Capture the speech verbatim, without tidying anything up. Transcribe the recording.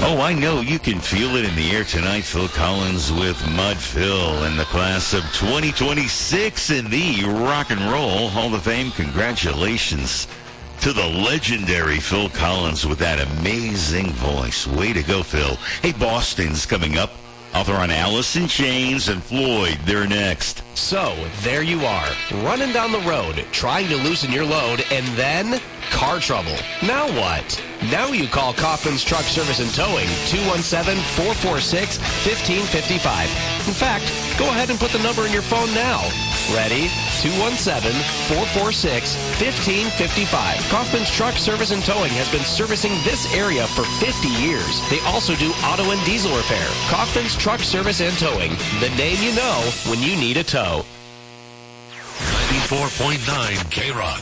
Oh, I know you can feel it in the air tonight. Phil Collins with Mud Phil in the class of twenty twenty-six in the Rock and Roll Hall of Fame. Congratulations to the legendary Phil Collins with that amazing voice. Way to go, Phil. Hey, Boston's coming up. Author on Alice in Chains and Floyd, they're next. So, there you are, running down the road, trying to loosen your load, and then car trouble. Now what? Now you call Kaufman's Truck Service and Towing, two one seven, four four six, one five five five. In fact, go ahead and put the number in your phone now. Ready? two one seven, four four six, one five five five. Kaufman's Truck Service and Towing has been servicing this area for fifty years. They also do auto and diesel repair. Kaufman's Truck Service and Towing, the name you know when you need a tow. ninety-four point nine K-Rock.